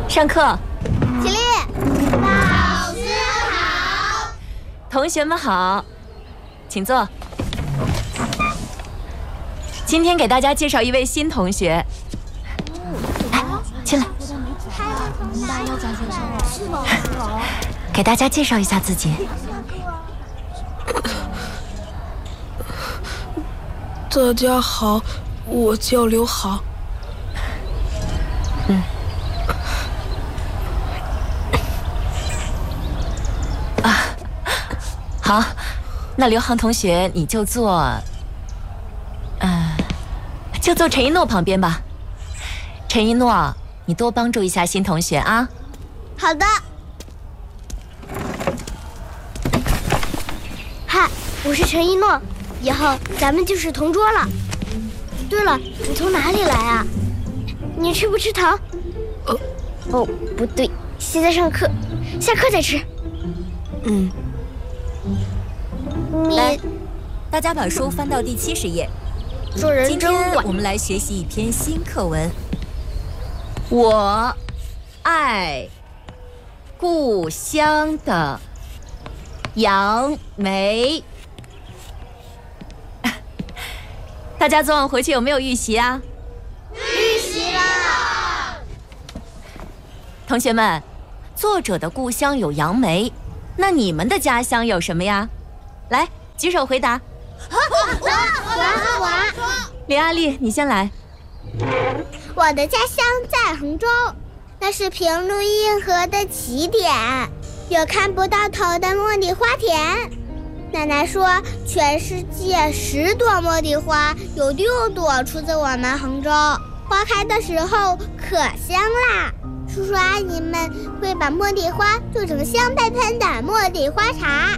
上课。 起立。老师好。 同学们好，请坐。今天给大家介绍一位新同学，来，进来。给大家介绍一下自己。 大家好，我叫刘航。 好，那刘航同学你就坐陈一诺旁边吧。陈一诺，你多帮助一下新同学啊。 好的。嗨，我是陈一诺，以后咱们就是同桌了。对了，你从哪里来啊？你吃不吃糖？哦，不对，现在上课，下课再吃。 来，大家把书翻到第70页。 做人今真坏。 天我们来学习一篇新课文。我爱故乡的杨梅。大家昨晚回去有没有预习啊？ 预习啦。 同学们，作者的故乡有杨梅，那你们的家乡有什么呀？来，举手回答。 我。 林阿丽，你先来。 我的家乡在杭州，那是平陆运河的起点，有看不到头的茉莉花田。奶奶说，全世界10朵茉莉花，有6朵出自我们杭州，花开的时候可香啦。叔叔阿姨们会把茉莉花做成香喷喷的茉莉花茶。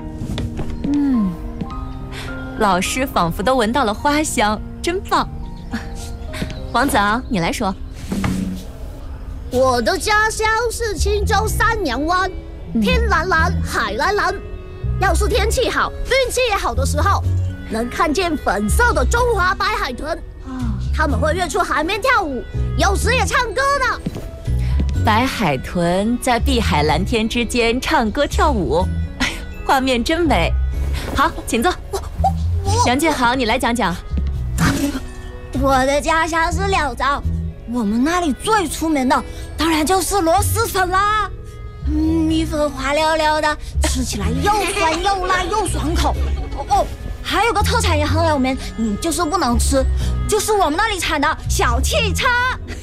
老师仿佛都闻到了花香，真棒。王子昂，你来说。 我的家乡是青州三阳湾，天蓝蓝，海蓝蓝。要是天气好，运气也好的时候，能看见粉色的中华白海豚，他们会跃出海面跳舞，有时也唱歌呢。 白海豚在碧海蓝天之间唱歌跳舞，画面真美。好，请坐。杨建豪，你来讲讲。 我的家乡是柳州，我们那里最出名的当然就是螺蛳粉啦。米粉滑溜溜的，吃起来又酸又辣又爽口。还有个特产也很有名，你就是不能吃，就是我们那里产的小汽车。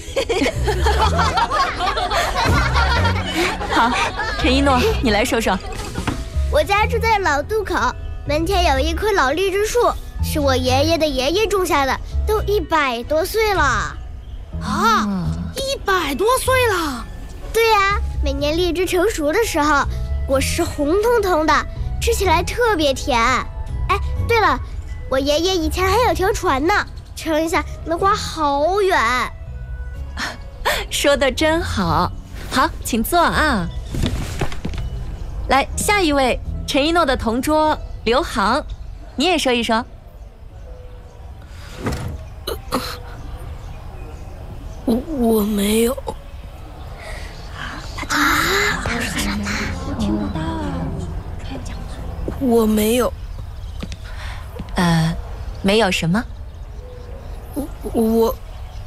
好，陈一诺，你来说说。 我家住在老渡口，门前有一棵老荔枝树，是我爷爷的爷爷种下的，都100多岁了。 100多岁了。 对呀，每年荔枝成熟的时候，果实红彤彤的，吃起来特别甜。哎，对了，我爷爷以前还有条船呢，乘一下能划好远。 说得真好。好，请坐啊。来，下一位，陈一诺的同桌刘航，你也说一说。 我没有。 他说什么？我听不到啊。 我没有。 没有什么？ 我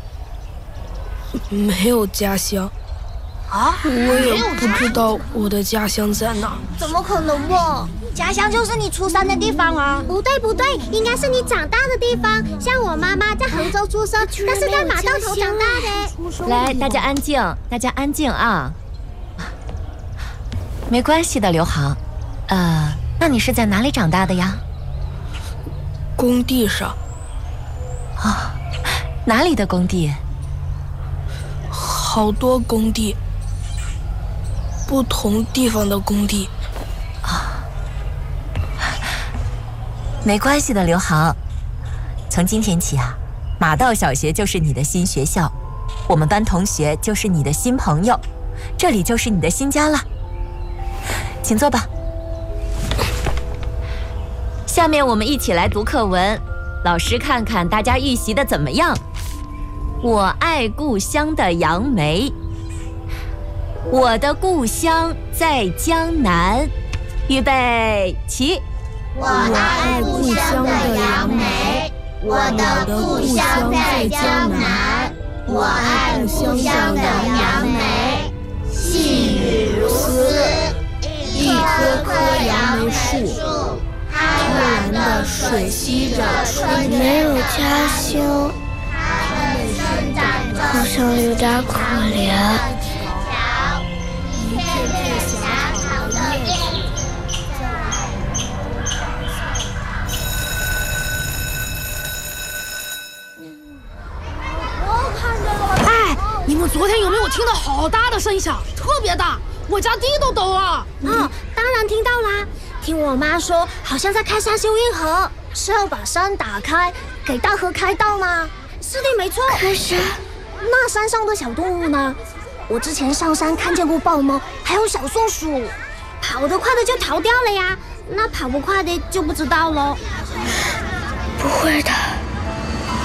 没有家乡。我也不知道我的家乡在哪。 怎么可能嘛？家乡就是你出生的地方啊。 不对，应该是你长大的地方。像我妈妈在杭州出生，但是在马道头长大的。 来，大家安静啊。没关系的，刘航。那你是在哪里长大的呀？ 工地上。 哪里的工地？ 好多工地，不同地方的工地。 没关系的，刘航。从今天起啊，马道小学就是你的新学校，我们班同学就是你的新朋友，这里就是你的新家了。请坐吧。下面我们一起来读课文，老师看看大家预习的怎么样。我爱故乡的杨梅。 我的故乡在江南，预备起。 我爱故乡的杨梅，我的故乡在江南。我爱故乡的杨梅，细雨如丝。一棵棵杨梅树，贪婪地吮吸着春天。 没有家乡，好像有点可怜。 一片片狭长的叶子。 哎，你们昨天有没有听到好大的声响？特别大，我家地都抖了。 当然听到啦。听我妈说，好像在开山修运河，是要把山打开，给大河开道吗？是的，没错。 可是， 那山上的小动物呢？我之前上山看见过豹猫，还有小松鼠，跑得快的就逃掉了呀，那跑不快的就不知道喽。 不会的。